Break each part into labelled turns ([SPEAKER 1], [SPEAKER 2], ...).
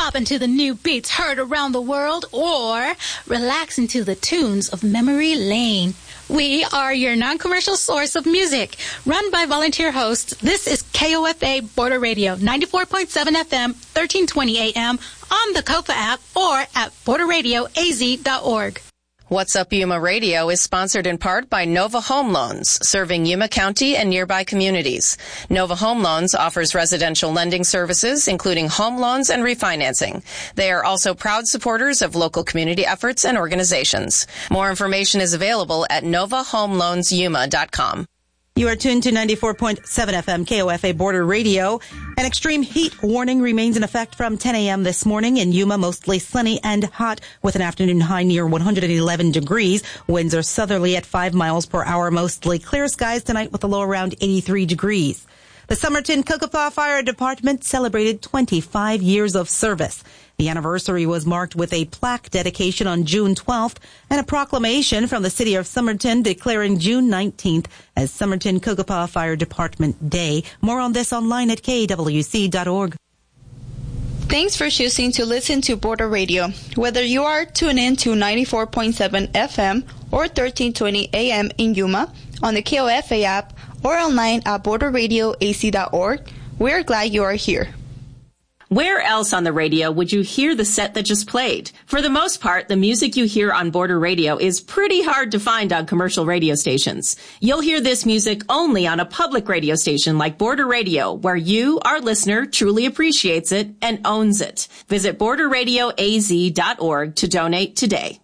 [SPEAKER 1] bopping to the new beats heard around the world, or relaxing to the tunes of Memory Lane. We are your non-commercial source of music. Run by volunteer hosts, this is KOFA Border Radio, 94.7 FM, 1320 AM, on the KOFA app, or at borderradioaz.org.
[SPEAKER 2] What's Up Yuma Radio is sponsored in part by Nova Home Loans, serving Yuma County and nearby communities. Nova Home Loans offers residential lending services, including home loans and refinancing. They are also proud supporters of local community efforts and organizations. More information is available at novahomeloansyuma.com.
[SPEAKER 3] You are tuned to 94.7 FM KOFA Border Radio. An extreme heat warning remains in effect from 10 a.m. this morning in Yuma, mostly sunny and hot with an afternoon high near 111 degrees. Winds are southerly at 5 miles per hour, mostly clear skies tonight with a low around 83 degrees. The Somerton Cocopah Fire Department celebrated 25 years of service. The anniversary was marked with a plaque dedication on June 12th and a proclamation from the city of Somerton declaring June 19th as Somerton Cocopah Fire Department Day. More on this online at kwc.org.
[SPEAKER 4] Thanks for choosing to listen to Border Radio. Whether you are tuned in to 94.7 FM or 1320 AM in Yuma, on the KOFA app, or online at borderradioaz.org, we're glad you are here.
[SPEAKER 5] Where else on the radio would you hear the set that just played? For the most part, the music you hear on Border Radio is pretty hard to find on commercial radio stations. You'll hear this music only on a public radio station like Border Radio, where you, our listener, truly appreciates it and owns it. Visit borderradioaz.org to donate today.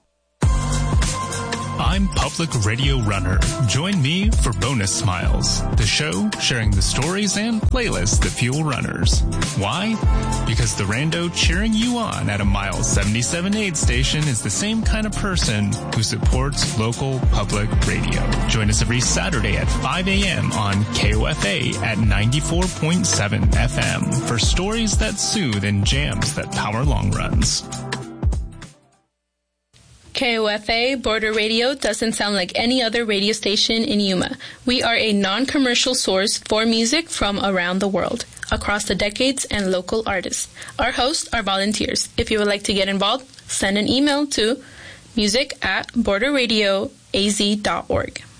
[SPEAKER 6] I'm Public Radio Runner. Join me for Bonus Smiles, the show sharing the stories and playlists that fuel runners. Why? Because the rando cheering you on at a Miles 77 aid station is the same kind of person who supports local public radio. Join us every Saturday at 5 a.m. on KOFA at 94.7 FM for stories that soothe and jams that power long runs.
[SPEAKER 7] KOFA Border Radio doesn't sound like any other radio station in Yuma. We are a non-commercial source for music from around the world, across the decades and local artists. Our hosts are volunteers. If you would like to get involved, send an email to music@borderradioaz.org.